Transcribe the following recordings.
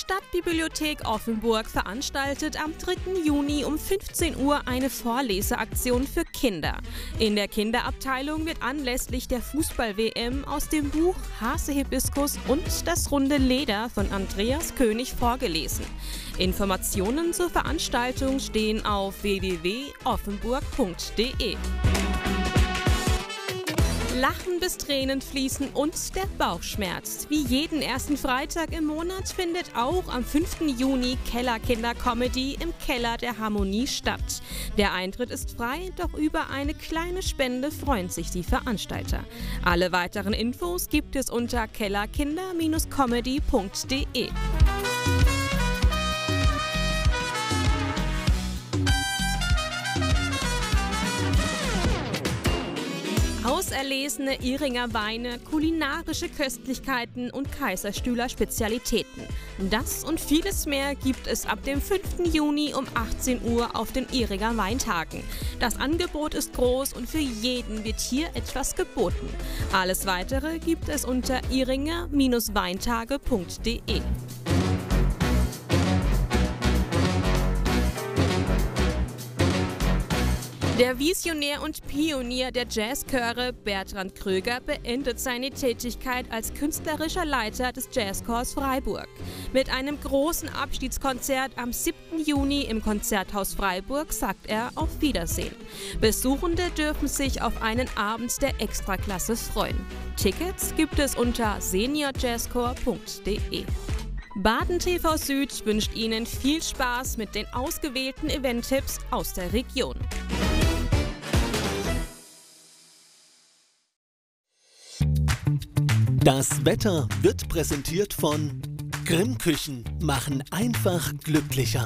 Stadtbibliothek Offenburg veranstaltet am 3. Juni um 15 Uhr eine Vorleseaktion für Kinder. In der Kinderabteilung wird anlässlich der Fußball-WM aus dem Buch Hasehibiskus und das runde Leder von Andreas König vorgelesen. Informationen zur Veranstaltung stehen auf www.offenburg.de. Lachen bis Tränen fließen und der Bauchschmerz. Wie jeden ersten Freitag im Monat findet auch am 5. Juni Keller Kindercomedy im Keller der Harmonie statt. Der Eintritt ist frei, doch über eine kleine Spende freuen sich die Veranstalter. Alle weiteren Infos gibt es unter kellerkinder-comedy.de. Auserlesene Ihringer Weine, kulinarische Köstlichkeiten und Kaiserstühler Spezialitäten. Das und vieles mehr gibt es ab dem 5. Juni um 18 Uhr auf den Ihringer Weintagen. Das Angebot ist groß und für jeden wird hier etwas geboten. Alles Weitere gibt es unter ihringer-weintage.de. Der Visionär und Pionier der Jazzchöre Bertrand Kröger beendet seine Tätigkeit als künstlerischer Leiter des Jazzchors Freiburg. Mit einem großen Abschiedskonzert am 7. Juni im Konzerthaus Freiburg sagt er auf Wiedersehen. Besuchende dürfen sich auf einen Abend der Extraklasse freuen. Tickets gibt es unter seniorjazzchor.de. Baden TV Süd wünscht Ihnen viel Spaß mit den ausgewählten Event-Tipps aus der Region. Das Wetter wird präsentiert von Grimm Küchen, machen einfach glücklicher.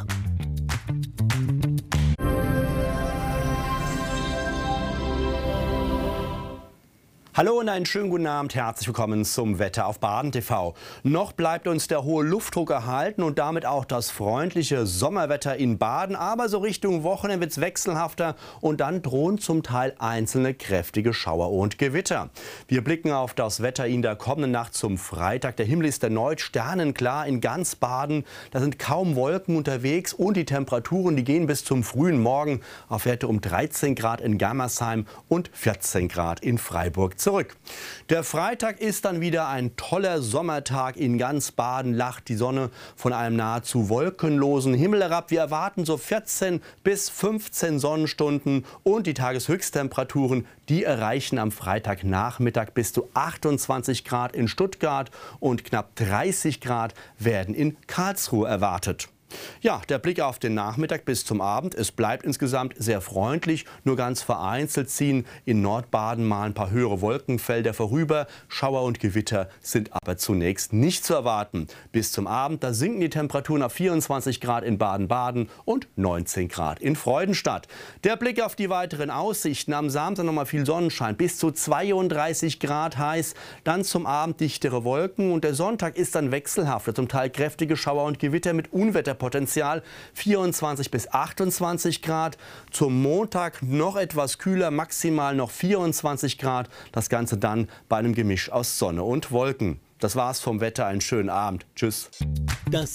Hallo und einen schönen guten Abend, herzlich willkommen zum Wetter auf Baden TV. Noch bleibt uns der hohe Luftdruck erhalten und damit auch das freundliche Sommerwetter in Baden. Aber so Richtung Wochenende wird es wechselhafter und dann drohen zum Teil einzelne kräftige Schauer und Gewitter. Wir blicken auf das Wetter in der kommenden Nacht zum Freitag. Der Himmel ist erneut sternenklar in ganz Baden. Da sind kaum Wolken unterwegs und die Temperaturen, die gehen bis zum frühen Morgen auf Werte um 13 Grad in Germersheim und 14 Grad in Freiburg zurück. Der Freitag ist dann wieder ein toller Sommertag. In ganz Baden lacht die Sonne von einem nahezu wolkenlosen Himmel herab. Wir erwarten so 14 bis 15 Sonnenstunden und die Tageshöchsttemperaturen, die erreichen am Freitagnachmittag bis zu 28 Grad in Stuttgart und knapp 30 Grad werden in Karlsruhe erwartet. Ja, der Blick auf den Nachmittag bis zum Abend. Es bleibt insgesamt sehr freundlich. Nur ganz vereinzelt ziehen in Nordbaden mal ein paar höhere Wolkenfelder vorüber. Schauer und Gewitter sind aber zunächst nicht zu erwarten. Bis zum Abend, da sinken die Temperaturen auf 24 Grad in Baden-Baden und 19 Grad in Freudenstadt. Der Blick auf die weiteren Aussichten. Am Samstag noch mal viel Sonnenschein, bis zu 32 Grad heiß. Dann zum Abend dichtere Wolken und der Sonntag ist dann wechselhafter. Zum Teil kräftige Schauer und Gewitter mit Unwetterpotenzial. 24 bis 28 Grad. Zum Montag noch etwas kühler, maximal noch 24 Grad. Das Ganze dann bei einem Gemisch aus Sonne und Wolken. Das war's vom Wetter. Einen schönen Abend. Tschüss. Das